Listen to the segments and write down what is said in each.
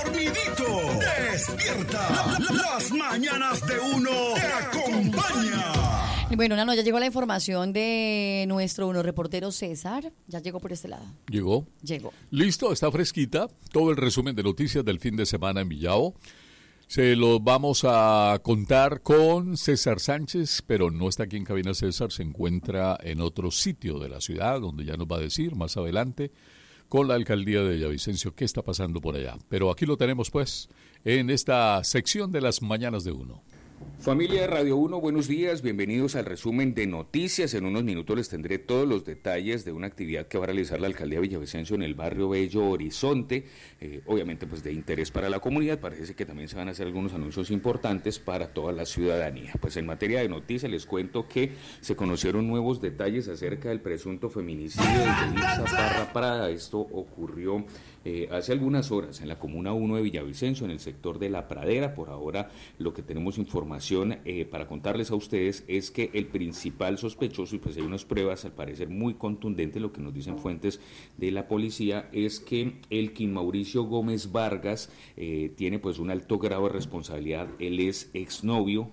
dormidito. Despierta. Las mañanas de uno te acompaña. Bueno, Nano, ya llegó la información de nuestro reportero César. Ya llegó por este lado. ¿Llegó? Llegó. Listo, está fresquita. Todo el resumen de noticias del fin de semana en Villavo. Se lo vamos a contar con César Sánchez, pero no está aquí en cabina César, se encuentra en otro sitio de la ciudad, donde ya nos va a decir más adelante, con la alcaldía de Villavicencio, qué está pasando por allá. Pero aquí lo tenemos, pues, en esta sección de las mañanas de uno. Familia de Radio 1, buenos días, bienvenidos al resumen de noticias. En unos minutos les tendré todos los detalles de una actividad que va a realizar la alcaldía de Villavicencio en el barrio Bello Horizonte, obviamente pues de interés para la comunidad. Parece que también se van a hacer algunos anuncios importantes para toda la ciudadanía. Pues en materia de noticias les cuento que se conocieron nuevos detalles acerca del presunto feminicidio de Yelitza Parra Prada. Esto ocurrió hace algunas horas en la Comuna 1 de Villavicencio, en el sector de La Pradera. Por ahora lo que tenemos información para contarles a ustedes es que el principal sospechoso, y pues hay unas pruebas al parecer muy contundentes, lo que nos dicen fuentes de la policía, es que Elkin Mauricio Gómez Vargas tiene pues un alto grado de responsabilidad. Él es exnovio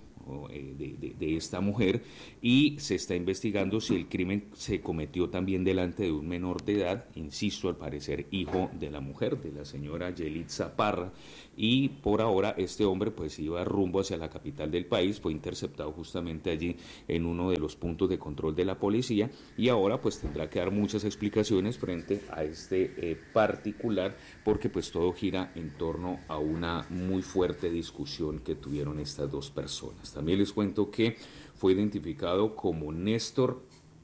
de esta mujer y se está investigando si el crimen se cometió también delante de un menor de edad, insisto, al parecer hijo de la mujer, de la señora Yelitza Parra, y por ahora este hombre pues iba rumbo hacia la capital del país, fue interceptado justamente allí en uno de los puntos de control de la policía y ahora pues tendrá que dar muchas explicaciones frente a este particular, porque pues todo gira en torno a una muy fuerte discusión que tuvieron estas dos personas. También les cuento que fue identificado como Néstor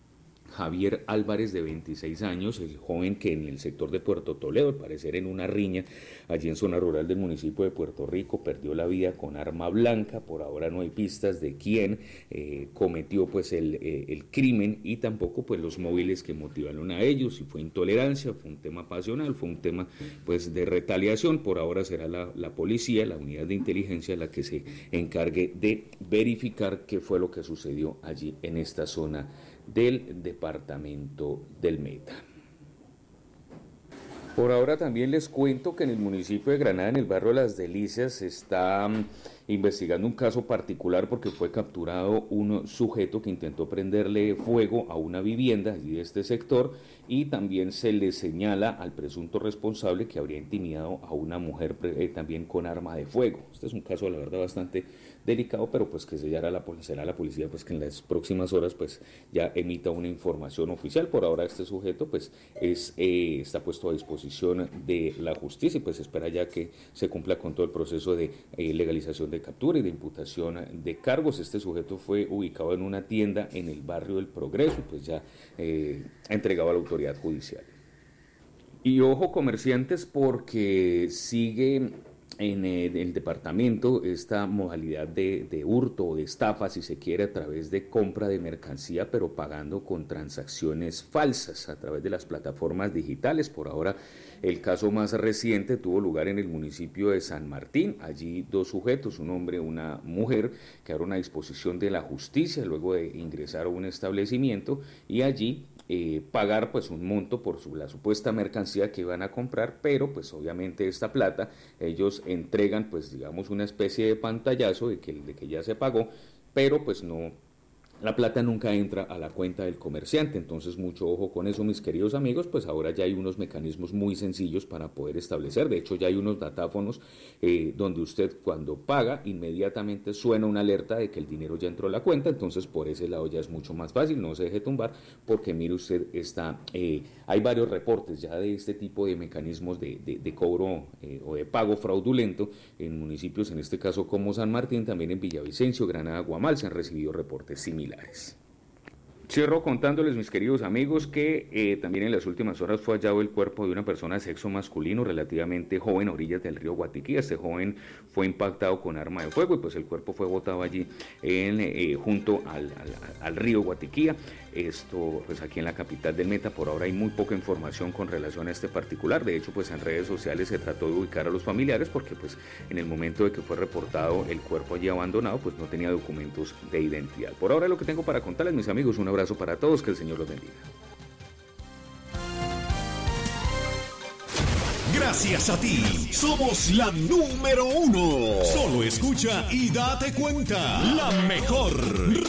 Javier Álvarez, de 26 años, el joven que en el sector de Puerto Toledo, al parecer en una riña allí en zona rural del municipio de Puerto Rico, perdió la vida con arma blanca. Por ahora no hay pistas de quién cometió pues el crimen y tampoco pues los móviles que motivaron a ellos, si fue intolerancia, fue un tema pasional, fue un tema pues de retaliación. Por ahora será la policía, la unidad de inteligencia, la que se encargue de verificar qué fue lo que sucedió allí en esta zona del departamento del Meta. Por ahora también les cuento que en el municipio de Granada, en el barrio Las Delicias, se está investigando un caso particular porque fue capturado un sujeto que intentó prenderle fuego a una vivienda allí de este sector, y también se le señala al presunto responsable que habría intimidado a una mujer también con arma de fuego. Este es un caso, la verdad, bastante delicado, pero pues que será la policía pues que en las próximas horas pues ya emita una información oficial. Por ahora este sujeto pues está puesto a disposición de la justicia y pues espera ya que se cumpla con todo el proceso de legalización de captura y de imputación de cargos. Este sujeto fue ubicado en una tienda en el barrio del Progreso y pues ya entregado a la autoridad judicial. Y ojo, comerciantes, porque sigue en el departamento esta modalidad de hurto o de estafa, si se quiere, a través de compra de mercancía, pero pagando con transacciones falsas a través de las plataformas digitales. Por ahora, el caso más reciente tuvo lugar en el municipio de San Martín. Allí dos sujetos, un hombre y una mujer, quedaron a disposición de la justicia luego de ingresar a un establecimiento y allí pagar pues un monto por la supuesta mercancía que iban a comprar, pero pues obviamente esta plata ellos entregan pues digamos una especie de pantallazo de que ya se pagó, pero pues no, la plata nunca entra a la cuenta del comerciante. Entonces mucho ojo con eso, mis queridos amigos. Pues ahora ya hay unos mecanismos muy sencillos para poder establecer, de hecho ya hay unos datáfonos donde usted cuando paga inmediatamente suena una alerta de que el dinero ya entró a la cuenta. Entonces por ese lado ya es mucho más fácil, no se deje tumbar, porque mire usted, hay varios reportes ya de este tipo de mecanismos de cobro o de pago fraudulento en municipios, en este caso como San Martín, también en Villavicencio, Granada, Guamal, se han recibido reportes similares. Cierro contándoles, mis queridos amigos, que también en las últimas horas fue hallado el cuerpo de una persona de sexo masculino relativamente joven a orillas del río Guatiquí. Este joven fue impactado con arma de fuego y pues el cuerpo fue botado allí junto al río Guatiquía. Esto pues aquí en la capital del Meta. Por ahora hay muy poca información con relación a este particular. De hecho pues en redes sociales se trató de ubicar a los familiares porque pues en el momento de que fue reportado el cuerpo allí abandonado pues no tenía documentos de identidad. Por ahora es lo que tengo para contarles, mis amigos. Un abrazo para todos, que el Señor los bendiga. Gracias a ti, somos la número 1. Solo escucha y date cuenta. La mejor